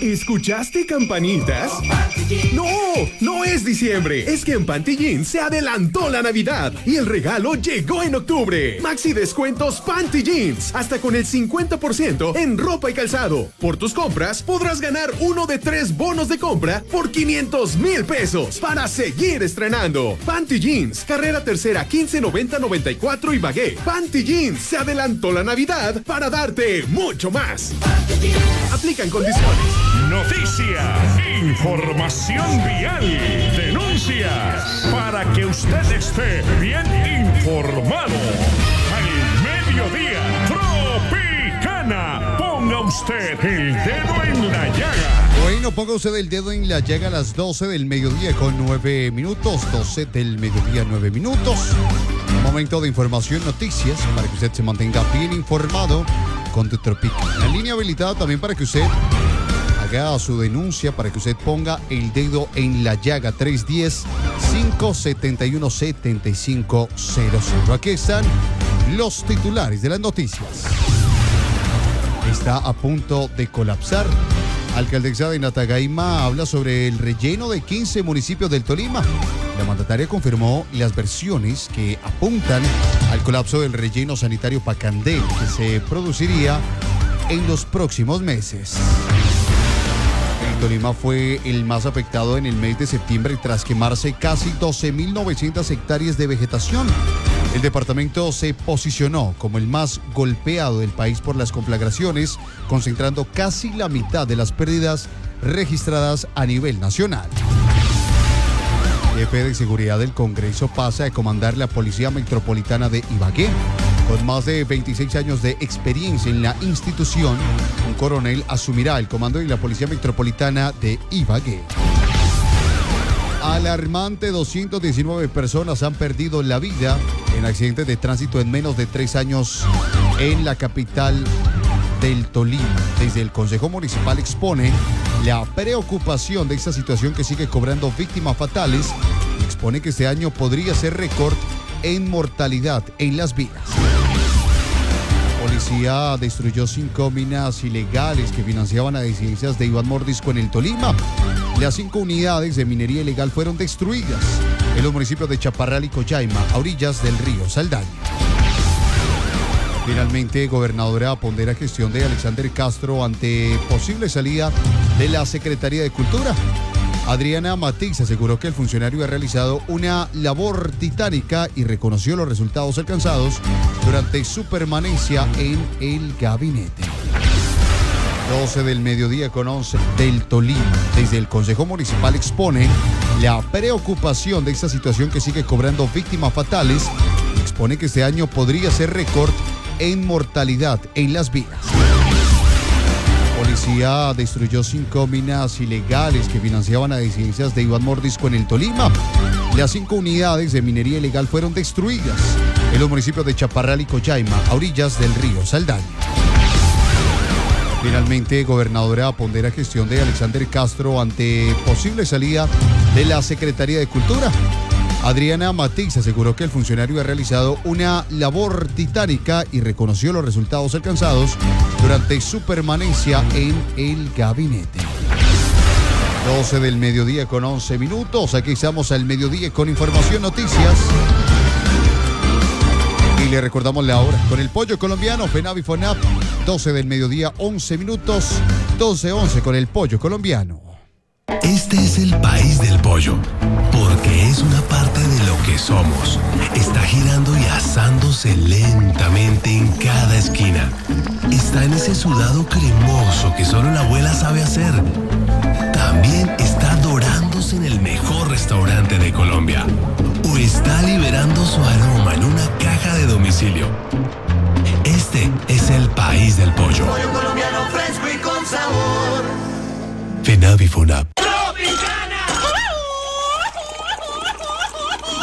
¿Escuchaste campanitas? No, no es diciembre. Es que en Panty Jeans se adelantó la Navidad y el regalo llegó en octubre. Maxi descuentos Panty Jeans, hasta con el 50% en ropa y calzado. Por tus compras podrás ganar uno de 3 bonos de compra por 500,000 pesos para seguir estrenando. Panty Jeans, carrera tercera 1590-94 y Bagué. Panty Jeans se adelantó la Navidad para darte mucho más. Aplican condiciones. Noticias, información vial, denuncias, para que usted esté bien informado. Al mediodía, Tropicana. Ponga usted el dedo en la llaga. Bueno, ponga usted el dedo en la llaga a las 12 del mediodía con 9 minutos. 12 del mediodía, 9 minutos. Momento de información, noticias, para que usted se mantenga bien informado con tu Tropicana. La línea habilitada también para que usted haga su denuncia, para que usted ponga el dedo en la llaga. 310-571-7500. Aquí están los titulares de las noticias. Está a punto de colapsar. Alcaldesa de Natagaima habla sobre el relleno de 15 municipios del Tolima. La mandataria confirmó las versiones que apuntan al colapso del relleno sanitario Pacandé, que se produciría en los próximos meses. El Tolima fue el más afectado en el mes de septiembre tras quemarse casi 12.900 hectáreas de vegetación. El departamento se posicionó como el más golpeado del país por las conflagraciones, concentrando casi la mitad de las pérdidas registradas a nivel nacional. El jefe de seguridad del Congreso pasa a comandar la Policía Metropolitana de Ibagué. Con más de 26 años de experiencia en la institución, un coronel asumirá el comando de la Policía Metropolitana de Ibagué. Alarmante, 219 personas han perdido la vida en accidentes de tránsito en menos de 3 años en la capital del Tolima. Desde el Consejo Municipal exponen la preocupación de esta situación que sigue cobrando víctimas fatales. Expone que este año podría ser récord en mortalidad en las vías. La policía destruyó 5 minas ilegales que financiaban a disidencias de Iván Mordisco en el Tolima. Las 5 unidades de minería ilegal fueron destruidas en los municipios de Chaparral y Cochaima, a orillas del río Saldaña. Finalmente, gobernadora pondera gestión de Alexander Castro ante posible salida de la Secretaría de Cultura. Adriana Matiz aseguró que el funcionario ha realizado una labor titánica y reconoció los resultados alcanzados durante su permanencia en el gabinete. 12 del mediodía con 11 del Tolima. Desde el Consejo Municipal exponen la preocupación de esta situación que sigue cobrando víctimas fatales. Expone que este año podría ser récord en mortalidad en las vías. La policía destruyó 5 minas ilegales que financiaban a disidencias de Iván Mordisco en el Tolima. Las 5 unidades de minería ilegal fueron destruidas en los municipios de Chaparral y Cochaima, a orillas del río Saldaña. Finalmente, gobernadora pondera gestión de Alexander Castro ante posible salida de la Secretaría de Cultura. Adriana Matiz aseguró que el funcionario ha realizado una labor titánica y reconoció los resultados alcanzados durante su permanencia en el gabinete. 12 del mediodía con 11 minutos. Aquí estamos al mediodía con información, noticias. Y le recordamos la hora con el pollo colombiano, FENAVI FONAP. 12 del mediodía, 11 minutos. 12:11 con el pollo colombiano. Este es el país del pollo, porque es una parte de lo que somos. Está girando y asándose lentamente en cada esquina. Está en ese sudado cremoso que solo la abuela sabe hacer. También está dorándose en el mejor restaurante de Colombia. O está liberando su aroma en una caja de domicilio. Este es el país del pollo. Pollo colombiano fresco y con sabor. FENAVI FONAP.